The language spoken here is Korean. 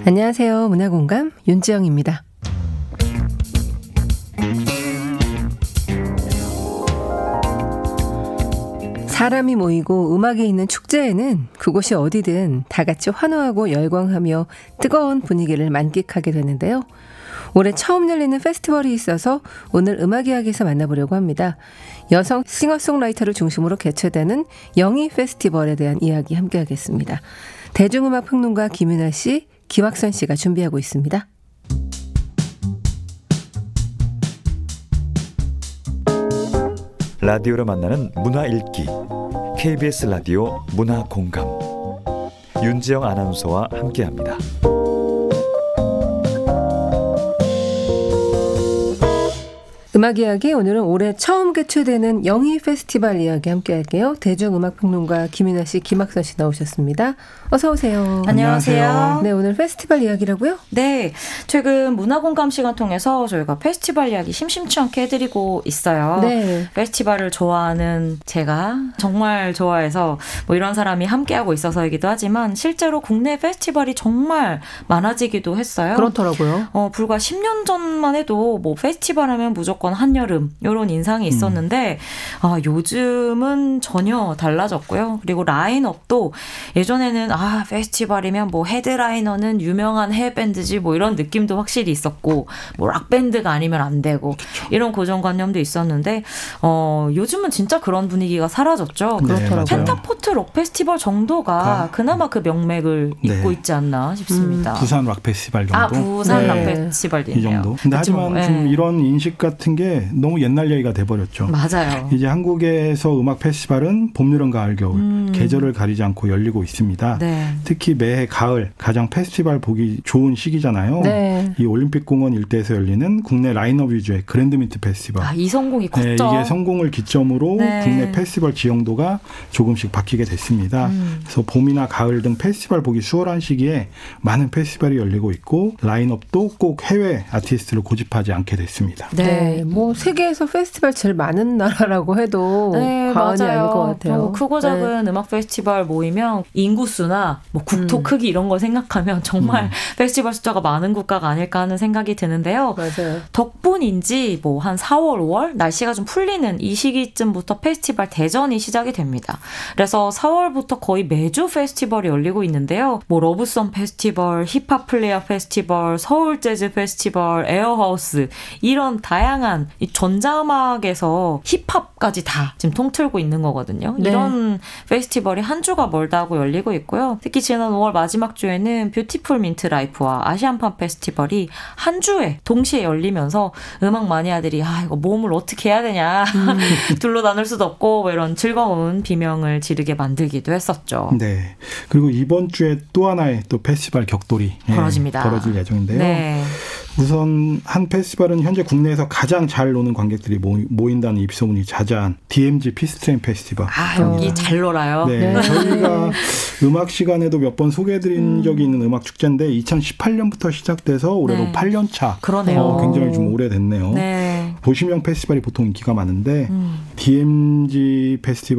안녕하세요. 문화공감 윤지영입니다. 사람이 모이고 음악이 있는 축제에는 그곳이 어디든 다 같이 환호하고 열광하며 뜨거운 분위기를 만끽하게 되는데요. 올해 처음 열리는 페스티벌이 있어서 오늘 음악 이야기에서 만나보려고 합니다. 여성 싱어송라이터를 중심으로 개최되는 영희 페스티벌에 대한 이야기 함께하겠습니다. 대중음악 평론가 김윤아 씨, 김학선 씨가 준비하고 있습니다. 라디오로 만나는 문화 읽기 KBS 라디오 문화 공감 윤지영 아나운서와 함께합니다. 음악 이야기, 오늘은 올해 처음 개최되는 영희 페스티벌 이야기 함께할게요. 대중음악평론가 김윤아 씨, 김학선 씨 나오셨습니다. 어서 오세요. 안녕하세요. 네, 오늘 페스티벌 이야기라고요? 네, 최근 문화공감 시간 통해서 저희가 페스티벌 이야기 심심치 않게 해드리고 있어요. 네. 페스티벌을 좋아하는 제가 정말 좋아해서 뭐 이런 사람이 함께하고 있어서이기도 하지만 실제로 국내 페스티벌이 정말 많아지기도 했어요. 그렇더라고요. 불과 10년 전만 해도 뭐 페스티벌 하면 무조건 한여름 이런 인상이 있었는데 요즘은 전혀 달라졌고요. 그리고 라인업도 예전에는 페스티벌이면 뭐 헤드라이너는 유명한 해외밴드지 뭐 이런 느낌도 확실히 있었고 뭐 락밴드가 아니면 안 되고 이런 고정관념도 있었는데 요즘은 진짜 그런 분위기가 사라졌죠. 그렇더라고요. 펜타포트 록 페스티벌 정도가 그나마 그 명맥을 잇고 있지 않나 싶습니다. 부산 락 페스티벌 정도. 부산 락 페스티벌도 이 정도. 근데 하지만 좀 이런 인식 같은 게 너무 옛날 얘기가 돼버렸죠. 맞아요. 이제 한국에서 음악 페스티벌은 봄, 여름, 가을, 겨울 계절을 가리지 않고 열리고 있습니다. 네. 특히 매해 가을 가장 페스티벌 보기 좋은 시기잖아요. 네. 이 올림픽공원 일대에서 열리는 국내 라인업 위주의 그랜드민트 페스티벌. 이 성공이 컸죠. 네, 이게 성공을 기점으로 국내 페스티벌 지형도가 조금씩 바뀌게 됐습니다. 그래서 봄이나 가을 등 페스티벌 보기 수월한 시기에 많은 페스티벌이 열리고 있고 라인업도 꼭 해외 아티스트를 고집하지 않게 됐습니다. 네, 뭐 세계에서 페스티벌 제일 많은 나라라고 해도 과언이 아닐 것 같아요. 크고 작은 음악 페스티벌 모이면 인구수나 뭐 국토 크기 이런 걸 생각하면 정말 페스티벌 숫자가 많은 국가가 아닐까 하는 생각이 드는데요. 맞아요. 덕분인지 뭐 한 4월, 5월 날씨가 좀 풀리는 이 시기쯤부터 페스티벌 대전이 시작이 됩니다. 그래서 4월부터 거의 매주 페스티벌이 열리고 있는데요. 뭐 러브송 페스티벌, 힙합 플레이어 페스티벌, 서울 재즈 페스티벌, 에어하우스 이런 다양한 이 전자음악에서 힙합까지 다 지금 통틀고 있는 거거든요. 네. 이런 페스티벌이 한 주가 멀다 하고 열리고 있고요. 특히 지난 5월 마지막 주에는 뷰티풀 민트 라이프와 아시안팜 페스티벌이 한 주에 동시에 열리면서 음악 마니아들이 이거 몸을 어떻게 해야 되냐 둘로 나눌 수도 없고 뭐 이런 즐거운 비명을 지르게 만들기도 했었죠. 네. 그리고 이번 주에 또 하나의 또 페스티벌 격돌이 벌어집니다. 벌어질 예정인데요. 네. 우선 한 페스티벌은 현재 국내에서 가장 잘 노는 관객들이 모인다는 입소문이 자자한 DMZ 피스트레인 페스티벌. 여기 잘 놀아요. 네, 저희가 음악 시간에도 몇 번 소개해드린 적이 있는 음악 축제인데 2018년부터 시작돼서 올해로 8년 차. 그러네요. 굉장히 좀 오래됐네요. 네. 도시명 페스티벌이 보통 인기가 많은데 DMZ 페스티벌